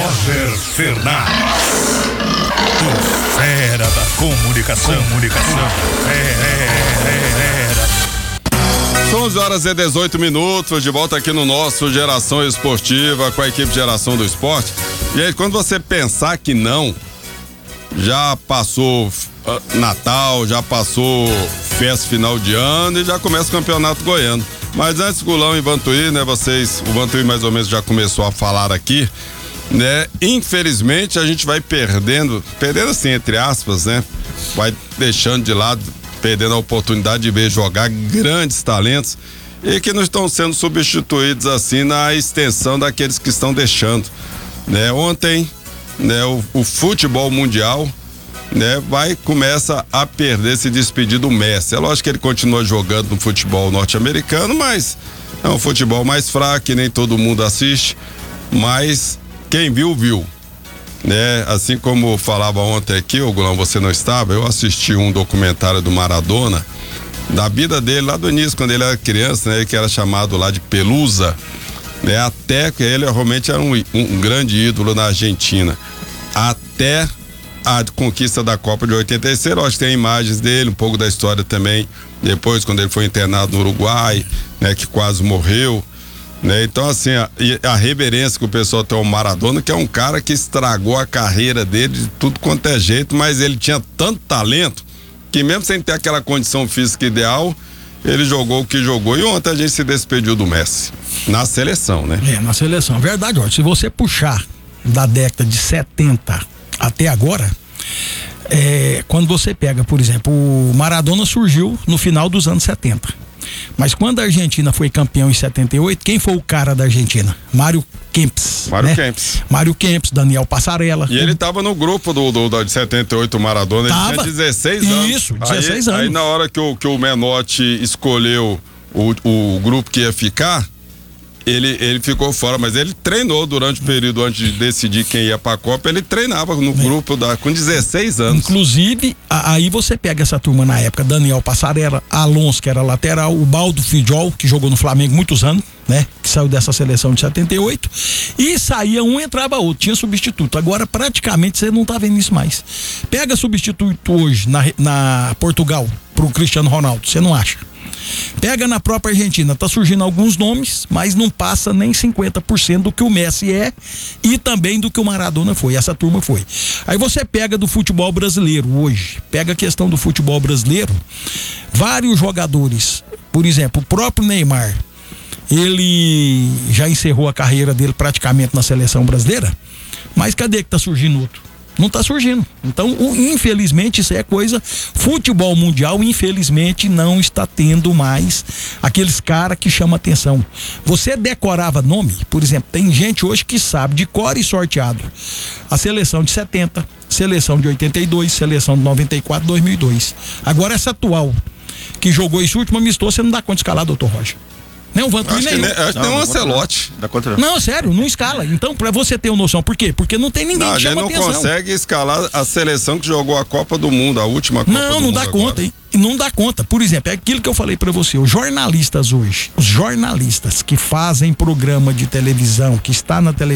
Roger Fernandes, o fera da comunicação. São 11h18, de volta aqui no nosso Geração Esportiva com a equipe Geração do Esporte. E aí, quando você pensar que não, já passou Natal, já passou festa final de ano e já começa o Campeonato Goiano. Mas antes, Gulão e Vantuí, né, o Vantuí mais ou menos já começou a falar aqui, né? Infelizmente a gente vai perdendo assim, entre aspas, né? Vai deixando de lado, perdendo a oportunidade de ver jogar grandes talentos e que não estão sendo substituídos assim na extensão daqueles que estão deixando, né? Ontem, né, o futebol mundial, né, começa a perder, se despedir do Messi. É lógico que ele continua jogando no futebol norte-americano, mas é um futebol mais fraco, que nem todo mundo assiste, mas quem viu, né? Assim como falava ontem aqui, o Gulão, você não estava, eu assisti um documentário do Maradona, da vida dele lá do início, quando ele era criança, né, que era chamado lá de Pelusa, né, até que ele realmente era um grande ídolo na Argentina, até a conquista da Copa de 86. Acho que tem imagens dele, um pouco da história também, depois quando ele foi internado no Uruguai, né, que quase morreu, né? Então assim, a reverência que o pessoal tem ao Maradona, que é um cara que estragou a carreira dele de tudo quanto é jeito, mas ele tinha tanto talento que mesmo sem ter aquela condição física ideal, ele jogou o que jogou. E ontem a gente se despediu do Messi na seleção, né? Na seleção, verdade. Ó, se você puxar da década de 70 até agora, quando você pega, por exemplo, o Maradona surgiu no final dos anos 70. Mas quando a Argentina foi campeão em 78, quem foi o cara da Argentina? Mário Kempes. Mário Kempes, Daniel Passarella. E ele tava no grupo do de 78, o Maradona, ele tinha 16 anos. Isso, 16 anos. Aí na hora que o Menotti escolheu o grupo que ia ficar, ele ficou fora, mas ele treinou durante o período antes de decidir quem ia pra Copa, ele treinava no grupo com 16 anos. Inclusive, aí você pega essa turma na época, Daniel Passarella, Alonso, que era lateral, o Baldo Fidjol, que jogou no Flamengo muitos anos, né? Que saiu dessa seleção de 78, e saía um, entrava outro, tinha substituto. Agora, praticamente, você não tá vendo isso mais. Pega substituto hoje na Portugal, pro Cristiano Ronaldo, você não acha? Pega na própria Argentina, tá surgindo alguns nomes, mas não passa nem 50% do que o Messi é e também do que o Maradona foi, essa turma foi. Aí você pega do futebol brasileiro hoje, pega a questão do futebol brasileiro, vários jogadores, por exemplo, o próprio Neymar, ele já encerrou a carreira dele praticamente na seleção brasileira, mas cadê que tá surgindo outro? Não tá surgindo. Então, infelizmente, isso é coisa. Futebol mundial, infelizmente, não está tendo mais aqueles caras que chamam atenção. Você decorava nome, por exemplo, tem gente hoje que sabe de cor e sorteado a seleção de 70, seleção de 82, seleção de 94, 2002. Agora, essa atual, que jogou esse último amistoso, você não dá conta de escalar, doutor Roger. Nem o Vantuí, acho que tem um Ancelotti. Não, sério, não escala. Então, pra você ter uma noção, por quê? Porque não tem ninguém que chama atenção. A gente não consegue escalar a seleção que jogou a Copa do Mundo, a última Copa do Mundo. Não dá conta, hein? Não dá conta. Por exemplo, é aquilo que eu falei pra você, os jornalistas hoje, os jornalistas que fazem programa de televisão, que está na televisão,